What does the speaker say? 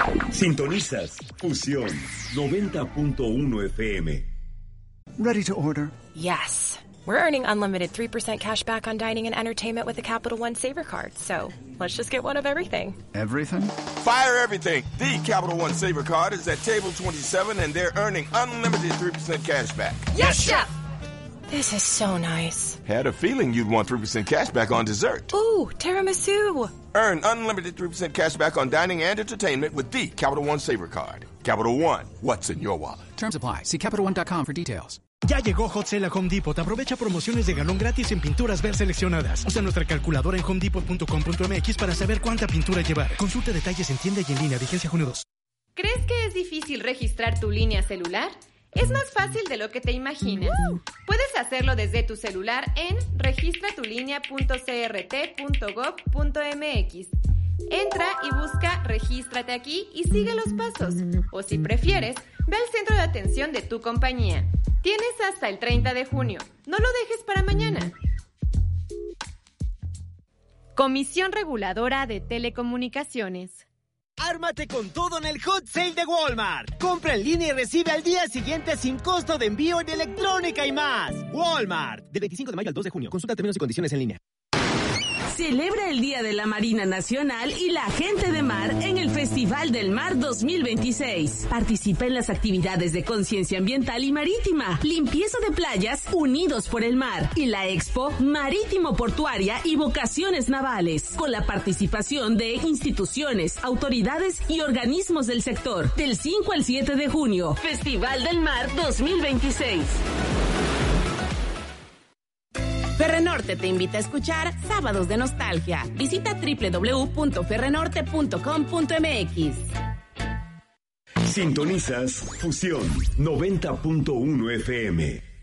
Sintonizas Fusión 90.1 FM. Ready to order? Yes. We're earning unlimited 3% cash back on dining and entertainment with the Capital One Saver Card. So let's just get one of everything. Everything? Fire everything. The Capital One Saver Card is at table 27 and they're earning unlimited 3% cash back. Yes, Chef! This is so nice. Had a feeling you'd want 3% cash back on dessert. Ooh, tiramisu. Earn unlimited 3% cash back on dining and entertainment with the Capital One Saver Card. Capital One, what's in your wallet? Terms apply. See CapitalOne.com for details. Ya llegó Hot Sale a Home Depot. Aprovecha promociones de galón gratis en pinturas ver seleccionadas. Usa nuestra calculadora en homedepot.com.mx para saber cuánta pintura llevar. Consulta detalles en tienda y en línea. Vigencia junio 2. ¿Crees que es difícil registrar tu línea celular? Es más fácil de lo que te imaginas. Puedes hacerlo desde tu celular en registratulinea.crt.gov.mx. Entra y busca Regístrate aquí y sigue los pasos. O si prefieres, ve al centro de atención de tu compañía. Tienes hasta el 30 de junio. No lo dejes para mañana. Comisión Reguladora de Telecomunicaciones. Ármate con todo en el Hot Sale de Walmart. Compra en línea y recibe al día siguiente sin costo de envío en electrónica y más. Walmart. Del 25 de mayo al 2 de junio. Consulta términos y condiciones en línea. Celebra el Día de la Marina Nacional y la Gente de Mar en el Festival del Mar 2026. Participa en las actividades de conciencia ambiental y marítima, limpieza de playas, unidos por el mar, y la Expo Marítimo Portuaria y Vocaciones Navales, con la participación de instituciones, autoridades y organismos del sector. Del 5 al 7 de junio, Festival del Mar 2026. Ferrenorte te invita a escuchar Sábados de Nostalgia. Visita www.ferrenorte.com.mx. Sintonizas Fusión 90.1 FM.